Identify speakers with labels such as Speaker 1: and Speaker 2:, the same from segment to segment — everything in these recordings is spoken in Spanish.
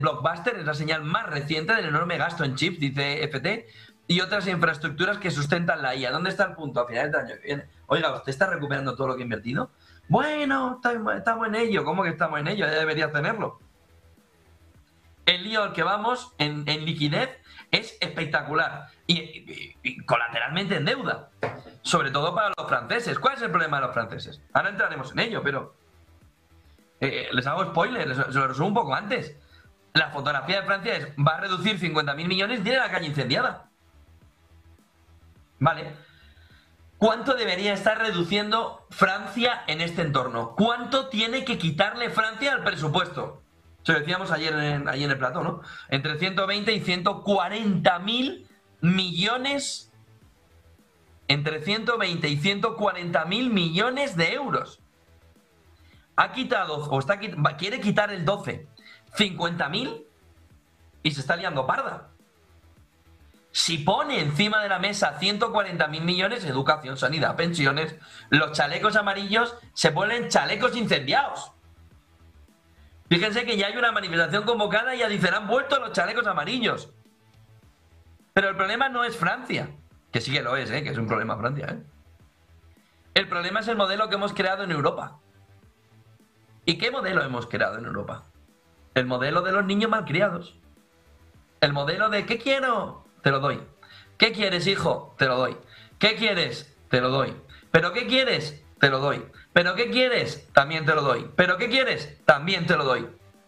Speaker 1: blockbuster es la señal más reciente del enorme gasto en chips, dice FT, y otras infraestructuras que sustentan la IA. ¿Dónde está el punto a finales del año que viene? Oiga, ¿usted está recuperando todo lo que ha invertido? Bueno, estamos en ello. ¿Cómo que estamos en ello? Ya deberías tenerlo. El lío al que vamos en liquidez es espectacular y colateralmente en deuda, sobre todo para los franceses. ¿Cuál es el problema de los franceses? Ahora entraremos en ello, pero les hago spoiler, se lo resumo un poco antes. La fotografía de Francia es: va a reducir 50.000 millones y tiene la calle incendiada. Vale. ¿Cuánto debería estar reduciendo Francia en este entorno? ¿Cuánto tiene que quitarle Francia al presupuesto? Se lo decíamos ayer en el plató, ¿no? Entre 120 y 140.000 millones. Entre 120 y 140.000 millones de euros. Ha quitado, quiere quitar el 12, 50.000 y se está liando parda. Si pone encima de la mesa 140.000 millones, educación, sanidad, pensiones, los chalecos amarillos se ponen chalecos incendiados. Fíjense que ya hay una manifestación convocada y ya dicen: han vuelto los chalecos amarillos. Pero el problema no es Francia, que sí que lo es, que es un problema Francia. El problema es el modelo que hemos creado en Europa. ¿Y qué modelo hemos creado en Europa? El modelo de los niños malcriados. El modelo de ¿qué quiero? Te lo doy. ¿Qué quieres, hijo? Te lo doy. ¿Qué quieres? Te lo doy. ¿Pero qué quieres? Te lo doy. ¿Pero qué quieres? También te lo doy. ¿Pero qué quieres? También te lo doy.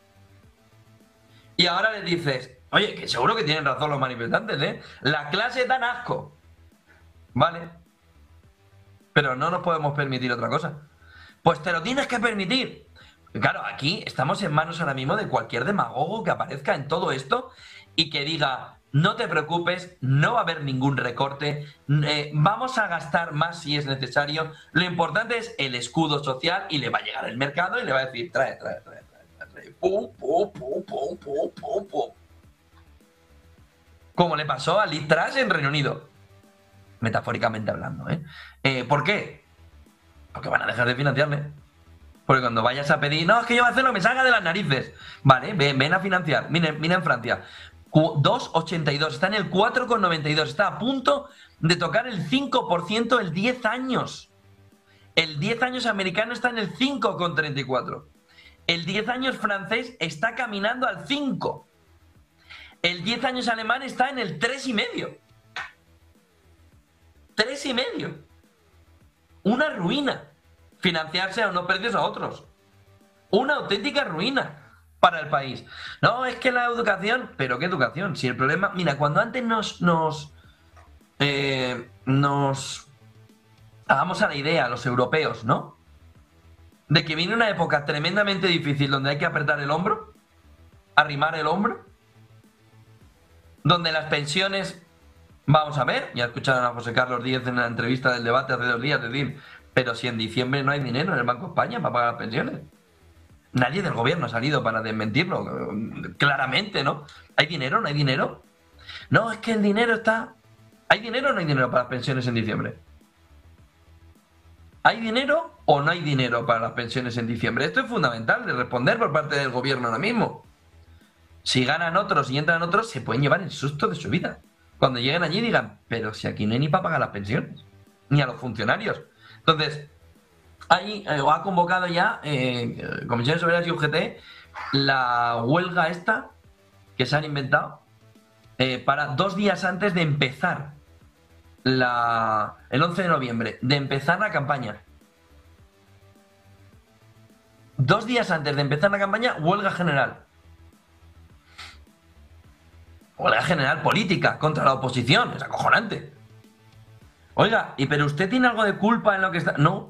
Speaker 1: Y ahora les dices: oye, que seguro que tienen razón los manifestantes, la clase dan asco. Vale. Pero no nos podemos permitir otra cosa. Pues te lo tienes que permitir. Claro, aquí estamos en manos ahora mismo de cualquier demagogo que aparezca en todo esto y que diga: no te preocupes, no va a haber ningún recorte, vamos a gastar más si es necesario, lo importante es el escudo social. Y le va a llegar el mercado y le va a decir: trae. Pum, pum, pum, pum, pum, pum, pum. Como le pasó a Liz Truss en Reino Unido, metafóricamente hablando. ¿Por qué? Porque van a dejar de financiarle. Porque cuando vayas a pedir: no, es que yo voy a hacer lo que me salga de las narices. Vale, ven a financiar. Mira en Francia. 2,82. Está en el 4,92. Está a punto de tocar el 5% el 10 años. El 10 años americano está en el 5,34. El 10 años francés está caminando al 5. El 10 años alemán está en el 3,5. 3,5. Una ruina. Financiarse a unos precios a otros. Una auténtica ruina para el país. No, es que la educación... ¿Pero qué educación? Si el problema... Mira, cuando antes nos hagamos a la idea, los europeos, ¿no? De que viene una época tremendamente difícil donde hay que apretar el hombro, arrimar el hombro, donde las pensiones... Vamos a ver, ya escucharon a José Carlos Díez en la entrevista del debate hace 2 días decir: pero si en diciembre no hay dinero en el Banco de España para pagar las pensiones. Nadie del gobierno ha salido para desmentirlo, claramente, ¿no? ¿Hay dinero? ¿No hay dinero? No, es que el dinero está... ¿Hay dinero o no hay dinero para las pensiones en diciembre? ¿Hay dinero o no hay dinero para las pensiones en diciembre? Esto es fundamental de responder por parte del gobierno ahora mismo. Si ganan otros y entran otros, se pueden llevar el susto de su vida. Cuando lleguen allí digan: pero si aquí no hay ni para pagar las pensiones, ni a los funcionarios. Entonces... Ahí ha convocado ya Comisiones Obreras y UGT la huelga esta que se han inventado para 2 días antes de empezar el 11 de noviembre, de empezar la campaña. 2 días antes de empezar la campaña, huelga general. Huelga general política contra la oposición, es acojonante. Oiga, pero usted tiene algo de culpa en lo que está... No.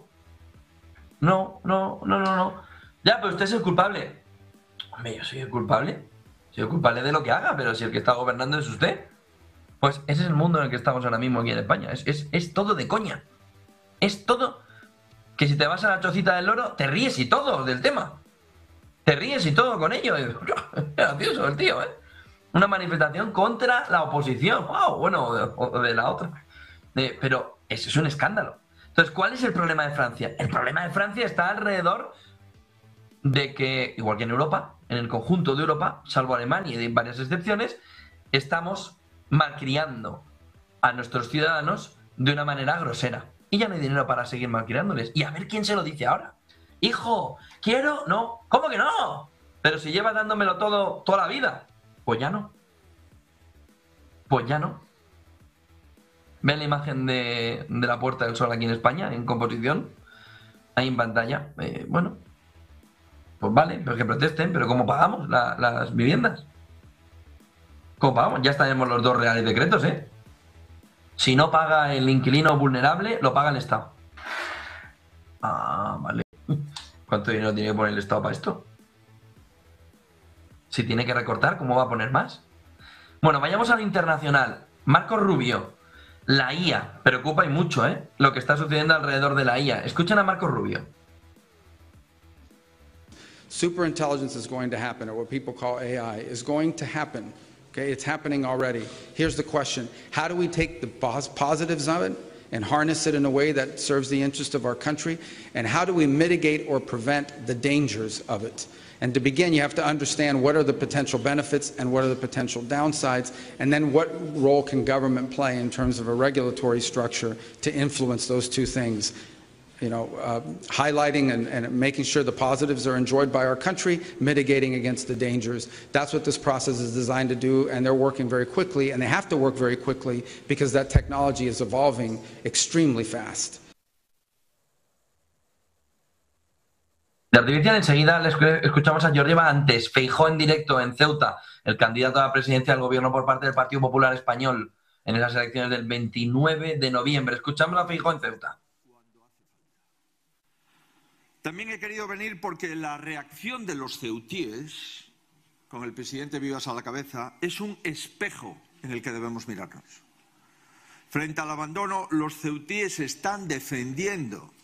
Speaker 1: Ya, pero usted es el culpable. Hombre, yo soy el culpable. Soy el culpable de lo que haga, pero si el que está gobernando es usted. Pues ese es el mundo en el que estamos ahora mismo aquí en España. Es todo de coña. Es todo que si te vas a la chocita del loro, te ríes y todo del tema. Te ríes y todo con ello. Es gracioso el tío, Una manifestación contra la oposición. ¡Wow! Bueno, o de la otra. Pero eso es un escándalo. Entonces, ¿cuál es el problema de Francia? El problema de Francia está alrededor de que, igual que en Europa, en el conjunto de Europa, salvo Alemania y varias excepciones, estamos malcriando a nuestros ciudadanos de una manera grosera. Y ya no hay dinero para seguir malcriándoles. Y a ver quién se lo dice ahora. Hijo, quiero... No, ¿cómo que no? Pero si llevas dándomelo todo, toda la vida. Pues ya no. Pues ya no. Ven la imagen de la Puerta del Sol aquí en España, en composición. Ahí en pantalla. Bueno, pues vale, pero que protesten. Pero ¿cómo pagamos las viviendas? ¿Cómo pagamos? Ya tenemos los 2 reales decretos, ¿eh? Si no paga el inquilino vulnerable, lo paga el Estado. Ah, vale. ¿Cuánto dinero tiene que poner el Estado para esto? Si tiene que recortar, ¿cómo va a poner más? Bueno, vayamos a lo internacional. Marco Rubio, la IA. Preocupa y mucho, ¿eh? Lo que está sucediendo alrededor de la IA. Escuchen a Marco Rubio.
Speaker 2: Superintelligence is going to happen, or what people call AI, is going to happen. Okay, it's happening already. Here's the question. How do we take the positives of it and harness it in a way that serves the interest of our country? And how do we mitigate or prevent the dangers of it? And to begin, you have to understand what are the potential benefits and what are the potential downsides, and then what role can government play in terms of a regulatory structure to influence those two things. You know, highlighting and making sure the positives are enjoyed by our country, mitigating against the dangers. That's what this process is designed to do, and they're working very quickly, and they have to work very quickly because that technology is evolving extremely fast.
Speaker 1: De artificial, enseguida le escuchamos a Georgieva antes. Feijóo en directo en Ceuta, el candidato a la presidencia del gobierno por parte del Partido Popular Español en esas elecciones del 29 de noviembre. Escuchamos a Feijóo en Ceuta.
Speaker 3: También he querido venir porque la reacción de los ceutíes, con el presidente Vivas a la cabeza, es un espejo en el que debemos mirarnos. Frente al abandono, los ceutíes están defendiendo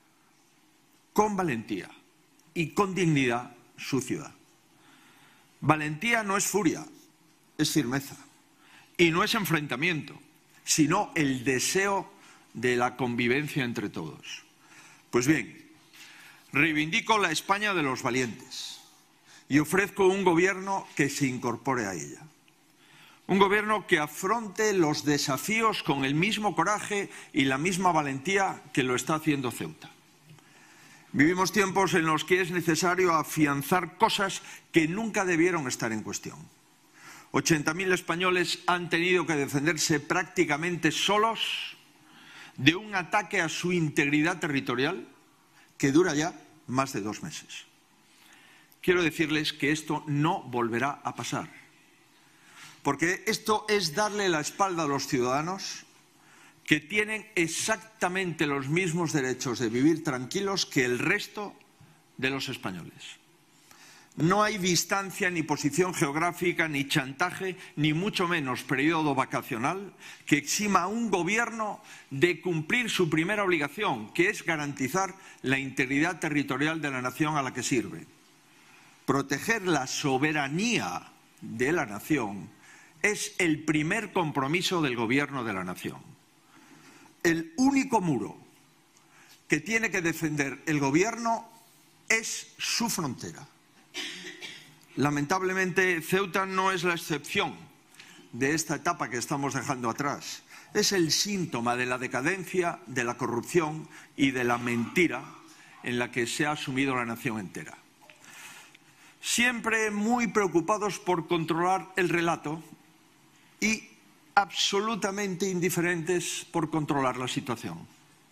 Speaker 3: con valentía y con dignidad su ciudad. Valentía no es furia, es firmeza. Y no es enfrentamiento, sino el deseo de la convivencia entre todos. Pues bien, reivindico la España de los valientes y ofrezco un gobierno que se incorpore a ella. Un gobierno que afronte los desafíos con el mismo coraje y la misma valentía que lo está haciendo Ceuta. Vivimos tiempos en los que es necesario afianzar cosas que nunca debieron estar en cuestión. 80.000 españoles han tenido que defenderse prácticamente solos de un ataque a su integridad territorial que dura ya más de 2 meses. Quiero decirles que esto no volverá a pasar, porque esto es darle la espalda a los ciudadanos que tienen exactamente los mismos derechos de vivir tranquilos que el resto de los españoles. No hay distancia, ni posición geográfica, ni chantaje, ni mucho menos periodo vacacional que exima a un gobierno de cumplir su primera obligación, que es garantizar la integridad territorial de la nación a la que sirve. Proteger la soberanía de la nación es el primer compromiso del gobierno de la nación. El único muro que tiene que defender el gobierno es su frontera. Lamentablemente, Ceuta no es la excepción de esta etapa que estamos dejando atrás. Es el síntoma de la decadencia, de la corrupción y de la mentira en la que se ha asumido la nación entera. Siempre muy preocupados por controlar el relato y absolutamente indiferentes por controlar la situación.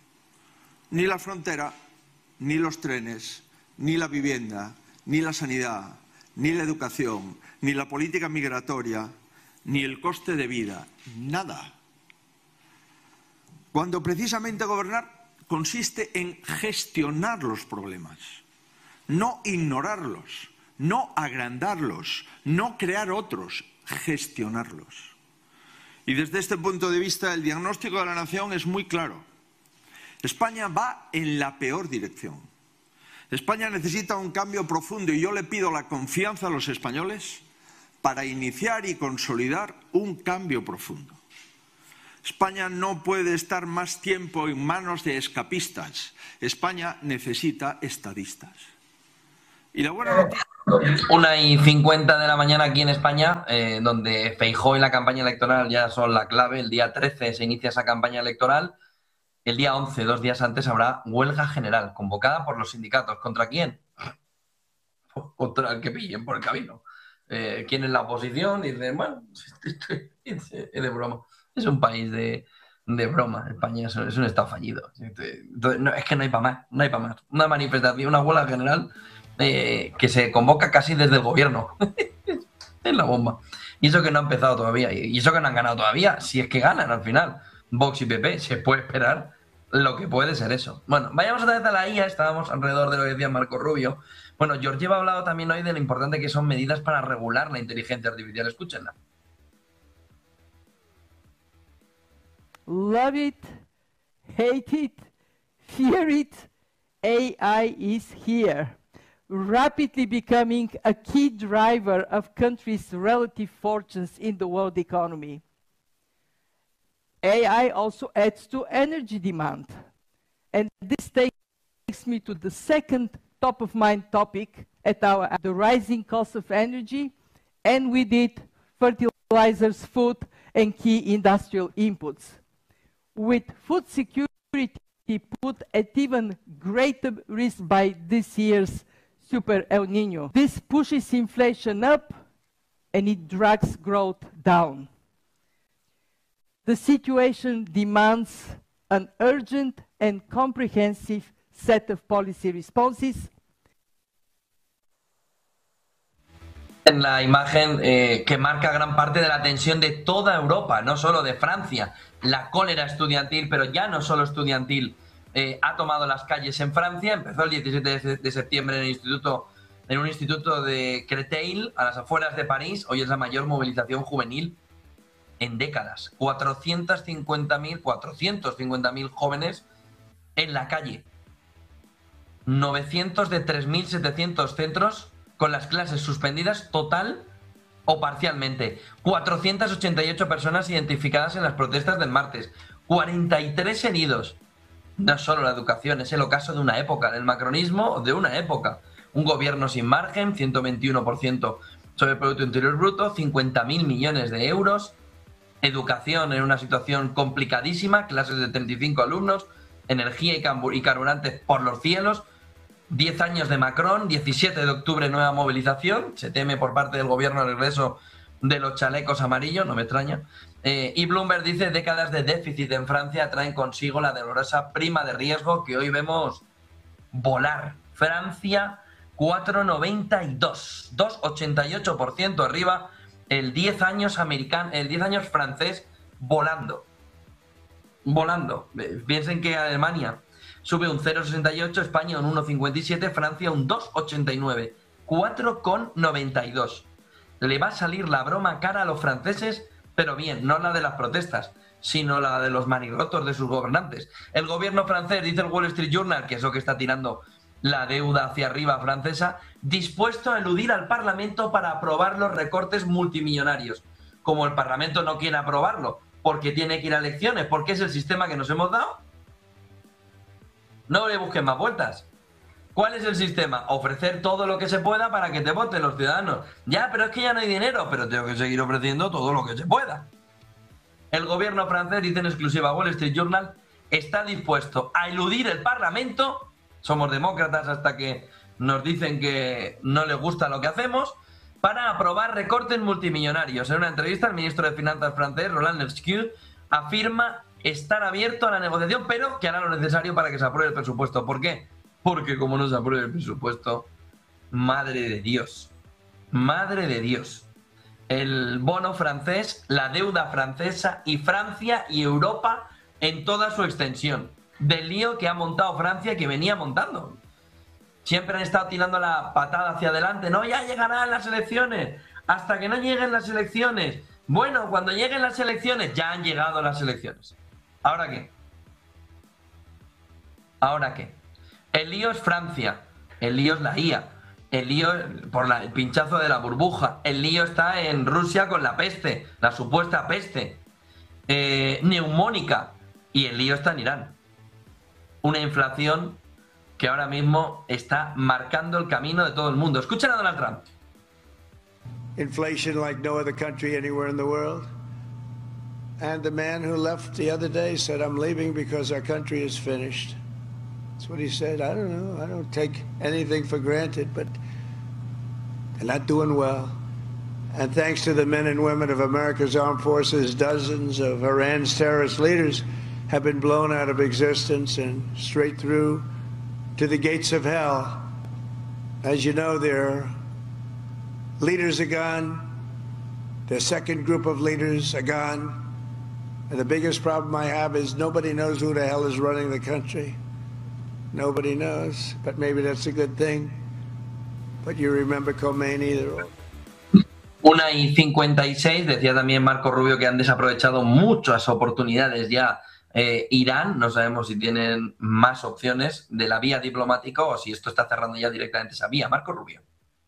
Speaker 3: Ni la frontera, ni los trenes, ni la vivienda, ni la sanidad, ni la educación, ni la política migratoria, ni el coste de vida, nada. Cuando precisamente gobernar consiste en gestionar los problemas, no ignorarlos, no agrandarlos, no crear otros, gestionarlos. Y desde este punto de vista el diagnóstico de la nación es muy claro. España va en la peor dirección. España necesita un cambio profundo y yo le pido la confianza a los españoles para iniciar y consolidar un cambio profundo. España no puede estar más tiempo en manos de escapistas. España necesita estadistas. Y la buena noticia...
Speaker 1: 1:50 de la mañana aquí en España, donde Feijóo y la campaña electoral ya son la clave. El día 13 se inicia esa campaña electoral. El día 11, 2 días antes, habrá huelga general convocada por los sindicatos. ¿Contra quién? Contra el que pillen por el camino. ¿Quién es la oposición? Dicen, bueno, es de broma. Es un país de broma. España es un estado fallido. Entonces, no, es que no hay para más. No hay para más. Una manifestación, una huelga general que se convoca casi desde el gobierno. Es la bomba. Y eso que no ha empezado todavía. Y eso que no han ganado todavía. Si es que ganan al final. Vox y PP. Se puede esperar lo que puede ser eso. Bueno, vayamos otra vez a la IA. Estábamos alrededor de lo que decía Marco Rubio. Bueno, Georgieva ha hablado también hoy de lo importante que son medidas para regular la inteligencia artificial. Escúchenla.
Speaker 4: Love it, hate it, fear it, AI is here, rapidly becoming a key driver of countries' relative fortunes in the world economy. AI also adds to energy demand. And this takes me to the second top-of-mind topic the rising cost of energy, and with it, fertilizers, food, and key industrial inputs. With food security put at even greater risk by this year's Super El Niño. This pushes inflation up and it drags growth down. The situation demands an urgent and comprehensive set of policy responses.
Speaker 1: En la imagen que marca gran parte de la tensión de toda Europa, no solo de Francia. La cólera estudiantil, pero ya no solo estudiantil, ha tomado las calles en Francia. Empezó el 17 de septiembre en un instituto de Créteil, a las afueras de París. Hoy es la mayor movilización juvenil en décadas. 450.000 jóvenes en la calle. 900 de 3.700 centros con las clases suspendidas total o parcialmente. 488 personas identificadas en las protestas del martes. 43 heridos. No es solo la educación, es el ocaso de una época, del macronismo de una época. Un gobierno sin margen, 121% sobre el Producto Interior Bruto, 50.000 millones de euros. Educación en una situación complicadísima, clases de 35 alumnos, energía y carburantes por los cielos. 10 años de Macron, 17 de octubre nueva movilización, se teme por parte del gobierno el regreso de los chalecos amarillos, no me extraña. Y Bloomberg dice, décadas de déficit en Francia traen consigo la dolorosa prima de riesgo que hoy vemos volar. Francia, 4,92, 2,88% arriba, el 10 años francés volando. Volando. Piensen que Alemania sube un 0,68, España un 1,57, Francia un 2,89, 4,92. Le va a salir la broma cara a los franceses, pero bien, no la de las protestas, sino la de los manirrotos de sus gobernantes. El gobierno francés, dice el Wall Street Journal, que es lo que está tirando la deuda hacia arriba francesa, dispuesto a eludir al Parlamento para aprobar los recortes multimillonarios. Como el Parlamento no quiere aprobarlo, porque tiene que ir a elecciones, porque es el sistema que nos hemos dado. No le busquen más vueltas. ¿Cuál es el sistema? Ofrecer todo lo que se pueda para que te voten los ciudadanos. Ya, pero es que ya no hay dinero, pero tengo que seguir ofreciendo todo lo que se pueda. El gobierno francés, dice en exclusiva Wall Street Journal, está dispuesto a eludir el Parlamento. Somos demócratas hasta que nos dicen que no les gusta lo que hacemos, para aprobar recortes multimillonarios. En una entrevista, el ministro de Finanzas francés, Roland Lescure, afirma estar abierto a la negociación, pero que hará lo necesario para que se apruebe el presupuesto. ¿Por qué? Porque como no se apruebe el presupuesto, madre de Dios, el bono francés, la deuda francesa y Francia y Europa en toda su extensión, del lío que ha montado Francia y que venía montando. Siempre han estado tirando la patada hacia adelante, no, ya llegarán las elecciones, hasta que no lleguen las elecciones. Bueno, cuando lleguen las elecciones, ya han llegado las elecciones. ¿Ahora qué? ¿Ahora qué? El lío es Francia, el lío es la IA, el lío por el pinchazo de la burbuja, el lío está en Rusia con la peste, la supuesta peste neumónica, y el lío está en Irán. Una inflación que ahora mismo está marcando el camino de todo el mundo. Escuchen a Donald Trump.
Speaker 5: Inflation like no other country anywhere in the world. And the man who left the other day said, I'm leaving because our country is finished. That's what he said. I don't know. I don't take anything for granted, but they're not doing well. And thanks to the men and women of America's armed forces, dozens of Iran's terrorist leaders have been blown out of existence and straight through to the gates of hell. As you know, their leaders are gone. Their second group of leaders are gone. And the biggest problem I have is nobody knows who the hell is running the country. Nobody knows, but maybe that's a good thing. But you remember Khomeini, they're
Speaker 1: 1:56, decía también Marco Rubio que han desaprovechado muchas oportunidades ya Irán, no sabemos si tienen más opciones de la vía diplomática o si esto está cerrando ya directamente esa vía. Marco Rubio.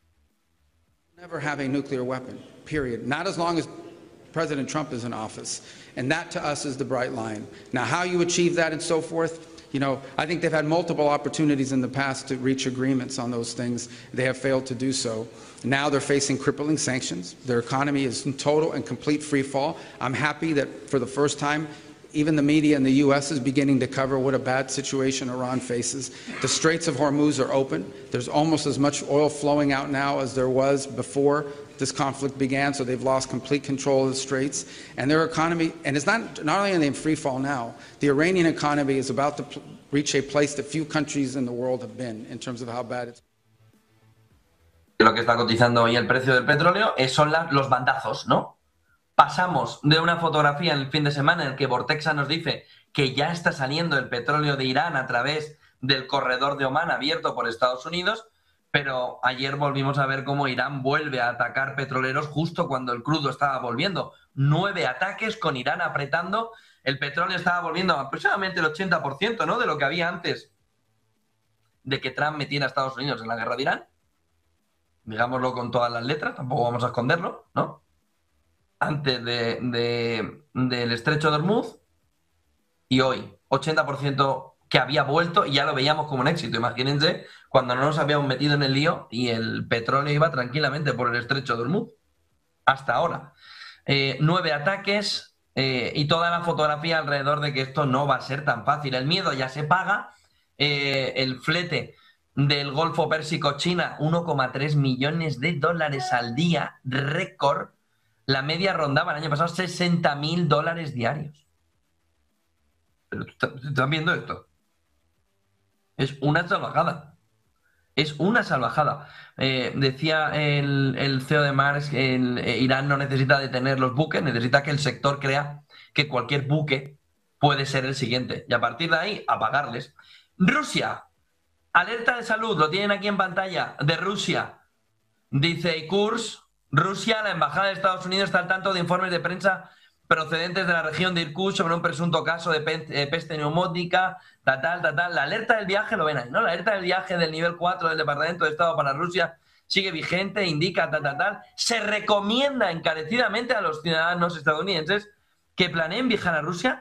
Speaker 2: Never have a nuclear weapon, period. Not as long as President Trump is in office. And that to us is the bright line. Now, how you achieve that and so forth, you know, I think they've had multiple opportunities in the past to reach agreements on those things. They have failed to do so. Now they're facing crippling sanctions. Their economy is in total and complete free fall. I'm happy that for the first time, even the media in the U.S. is beginning to cover what a bad situation Iran faces. The Straits of Hormuz are open. There's almost as much oil flowing out now as there was before this conflict began, so they've lost complete control of the Straits. And their economy, and it's not only are they in free fall now, the Iranian economy is about to reach a place that few countries in the world have been in terms of how bad it's.
Speaker 1: Lo que está cotizando hoy el precio del petróleo son los bandazos, ¿no? Pasamos de una fotografía en el fin de semana en el que Vortexa nos dice que ya está saliendo el petróleo de Irán a través del corredor de Omán abierto por Estados Unidos, pero ayer volvimos a ver cómo Irán vuelve a atacar petroleros justo cuando el crudo estaba volviendo. 9 ataques con Irán apretando. El petróleo estaba volviendo a aproximadamente el 80%, ¿no?, de lo que había antes de que Trump metiera a Estados Unidos en la guerra de Irán. Digámoslo con todas las letras, tampoco vamos a esconderlo, ¿no? Antes del estrecho de Hormuz y hoy, 80% que había vuelto y ya lo veíamos como un éxito. Imagínense cuando no nos habíamos metido en el lío y el petróleo iba tranquilamente por el estrecho de Hormuz. Hasta ahora. 9 ataques y toda la fotografía alrededor de que esto no va a ser tan fácil. El miedo ya se paga. El flete del Golfo Pérsico China, 1,3 millones de dólares al día, récord. La media rondaba el año pasado $60.000 diarios. Pero tú estás viendo esto. Es una salvajada. Es una salvajada. Decía el CEO de Mars que Irán no necesita detener los buques, necesita que el sector crea que cualquier buque puede ser el siguiente. Y a partir de ahí, apagarles. Rusia. Alerta de salud, lo tienen aquí en pantalla, de Rusia. Dice Kurs, Rusia, la embajada de Estados Unidos está al tanto de informes de prensa procedentes de la región de Irkutsk sobre un presunto caso de peste neumónica, tal. La alerta del viaje, lo ven ahí, ¿no? La alerta del viaje del nivel 4 del Departamento de Estado para Rusia sigue vigente, indica tal. Se recomienda encarecidamente a los ciudadanos estadounidenses que planeen viajar a Rusia,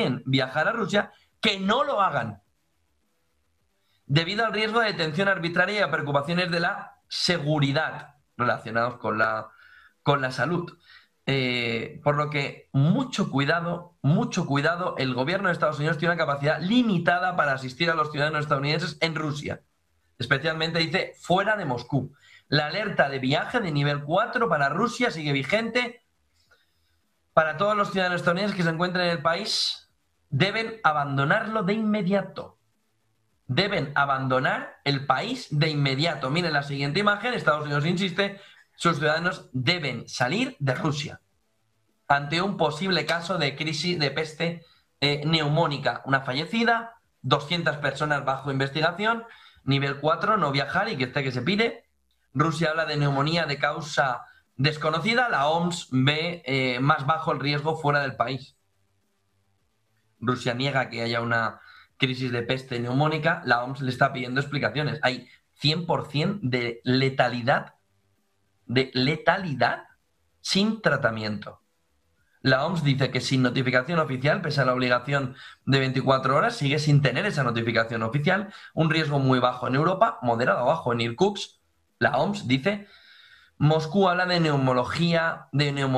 Speaker 1: que no lo hagan, debido al riesgo de detención arbitraria y a preocupaciones de la seguridad relacionados con la salud. Por lo que mucho cuidado, el gobierno de Estados Unidos tiene una capacidad limitada para asistir a los ciudadanos estadounidenses en Rusia, especialmente, dice, fuera de Moscú. La alerta de viaje de nivel 4 para Rusia sigue vigente. Para todos los ciudadanos estadounidenses que se encuentren en el país, deben abandonarlo de inmediato. Deben abandonar el país de inmediato. Miren la siguiente imagen. Estados Unidos insiste, sus ciudadanos deben salir de Rusia ante un posible caso de crisis de peste neumónica. Una fallecida, 200 personas bajo investigación, nivel 4, no viajar y que que se pide. Rusia habla de neumonía de causa desconocida. La OMS ve más bajo el riesgo fuera del país. Rusia niega que haya una crisis de peste neumónica. La OMS le está pidiendo explicaciones. Hay 100% de letalidad sin tratamiento. La OMS dice que sin notificación oficial, pese a la obligación de 24 horas, sigue sin tener esa notificación oficial. Un riesgo muy bajo en Europa, moderado bajo en Irkutsk. La OMS dice, Moscú habla de neumología,